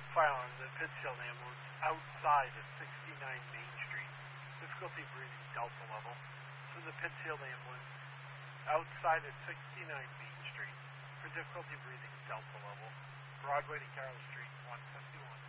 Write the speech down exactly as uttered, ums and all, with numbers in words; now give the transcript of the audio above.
file on the Pittsfield ambulance outside of sixty-nine Main Street. Difficulty breathing Delta level. To the Pittsfield ambulance outside of sixty-nine Main Street for difficulty breathing Delta level. Broadway to Carroll Street, one fifty-one.